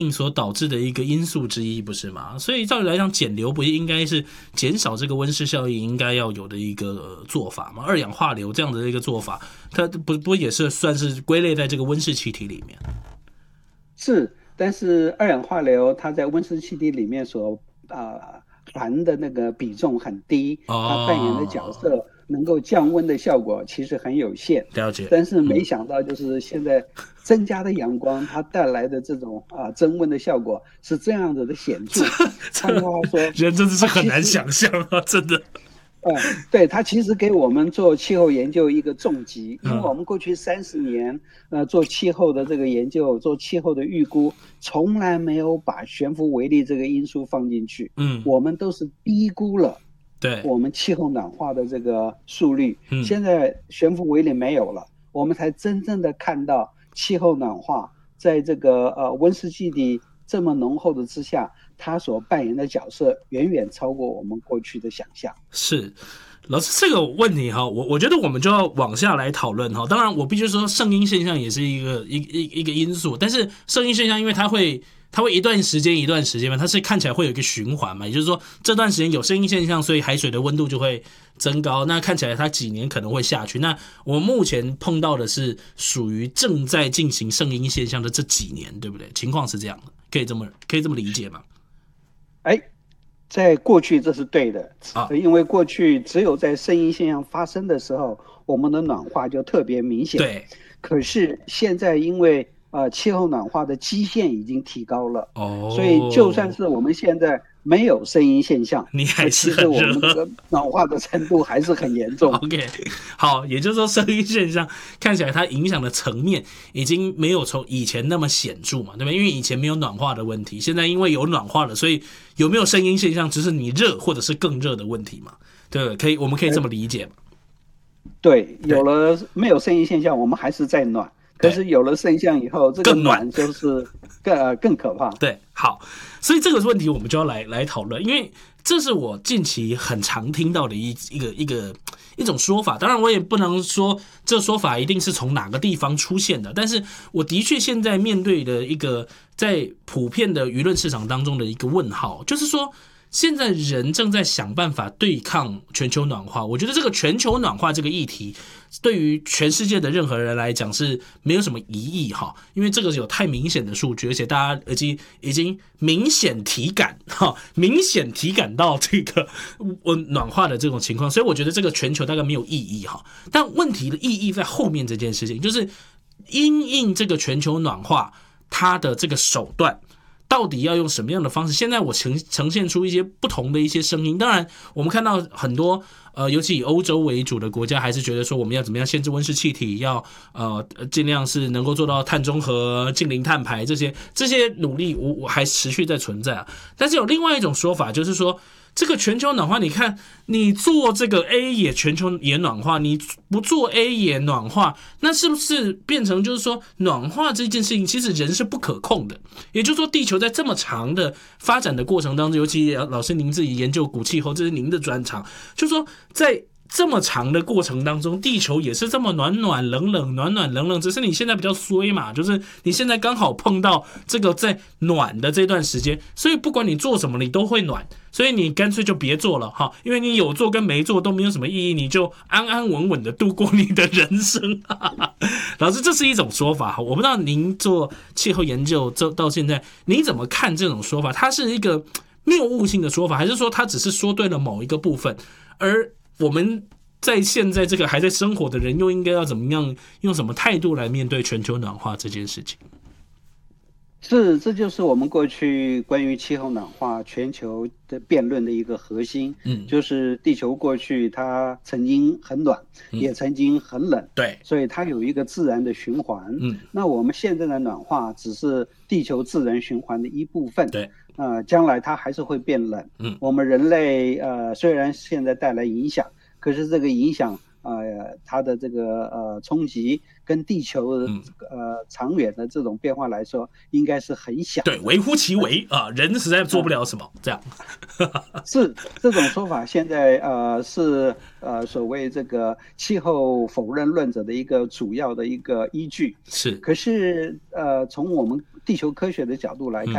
所导致的一个因素之一，不是吗？所以照理来讲，减流不应该是减少这个温室效应应该要有的一个做法吗？二氧化硫这样的一个做法，它不也是算是归类在这个温室气体里面？ 是，但是二氧化硫它在温室气体里面含的那个比重很低，它扮演的角哦， 色能够降温的效果其实很有限。 了解。 但是没想到，就是现在增加的阳光，它带来的这种增温的效果是这样子的显著。换句这话说， 人真的是很难它其实想象啊，真的。 对，它其实给我们做气候研究一个重击，因为嗯我们过去30年，做气候的这个研究，做气候的预估，从来没有把悬浮微粒这个因素放进去， 嗯， 我们都是低估了对， 我们气候暖化的这个速率。 嗯。 现在悬浮微粒没有了，我们才真正的看到气候暖化在这个温室气体这么浓厚的之下，它所扮演的角色远远超过我们过去的想象。 是，老师这个问题哈，我觉得我们就要往下来讨论哈。当然，我必须说圣婴现象也是一个因素，但是圣婴现象因为它会一段时间嘛，它是看起来会有一个循环嘛，也就是说这段时间有圣婴现象，所以海水的温度就会增高，那看起来它几年可能会下去。那我们目前碰到的是属于正在进行圣婴现象的这几年，对不对？情况是这样的，可以这么理解吗？ 哎，在过去这是对的， 啊， 因为过去只有在圣婴现象发生的时候，我们的暖化就特别明显。 对， 可是现在因为气候暖化的基线已经提高了，所以就算哦， 是我们现在没有圣婴现象， 你还是其实很热。 我们这个暖化的程度还是很严重。 OK，好，也就是说，声音现象看起来它影响的层面已经没有从以前那么显著嘛，对吧？因为以前没有暖化的问题，现在因为有暖化了，所以有没有声音现象，只是你热或者是更热的问题嘛？对，我们可以这么理解嘛？ 对， 对没有圣婴现象，我们还是在暖。可对， 是有了圣象以后，这个更暖。 暖就是更可怕。 对，好，所以这个问题我们就要来讨论，因为这是我近期很常听到的一种说法。当然，我也不能说这说法一定是从哪个地方出现的，但是我的确现在面对的一个在普遍的舆论市场当中的一个问号，就是说。现在人正在想办法对抗全球暖化，我觉得这个全球暖化这个议题，对于全世界的任何人来讲是没有什么疑义哈，因为这个有太明显的数据，而且大家已经明显体感到这个暖化的这种情况，所以我觉得这个全球大概没有意义哈。但问题的意义在后面这件事情，就是因应这个全球暖化它的这个手段。到底要用什么样的方式？现在我呈现出一些不同的一些声音。当然，我们看到很多尤其以欧洲为主的国家，还是觉得说我们要怎么样限制温室气体，要尽量是能够做到碳中和、净零碳排这些努力，我还持续在存在啊。但是有另外一种说法，就是说。这个全球暖化，你看，你做这个 A 也全球也暖化，你不做 A 也暖化，那是不是变成就是说暖化这件事情，其实人是不可控的？也就是说，地球在这么长的发展的过程当中，尤其老师您自己研究古气候，这是您的专长，就是说在。这么长的过程当中，地球也是这么暖暖冷冷，暖暖冷冷，只是你现在比较衰嘛，就是你现在刚好碰到这个在暖的这段时间，所以不管你做什么，你都会暖，所以你干脆就别做了哈，因为你有做跟没做都没有什么意义，你就安安稳稳的度过你的人生。老师，这是一种说法，我不知道您做气候研究到现在，你怎么看这种说法？它是一个谬误性的说法，还是说它只是说对了某一个部分，而我们在现在这个还在生活的人，又应该要怎么样，用什么态度来面对全球暖化这件事情？ 这就是我们过去关于气候暖化全球的辩论的一个核心。就是地球过去它曾经很暖，也曾经很冷， 对， 所以它有一个自然的循环。那我们现在的暖化只是地球自然循环的一部分。 对， 将来它还是会变冷。我们人类虽然现在带来影响，可是这个影响它的这个冲击跟地球长远的这种变化来说，应该是很小的。 对，微乎其微啊，人实在做不了什么，这样。 是这种说法，现在是所谓这个气候否认论者的一个主要的一个依据。 是， 可是从我们地球科学的角度来看，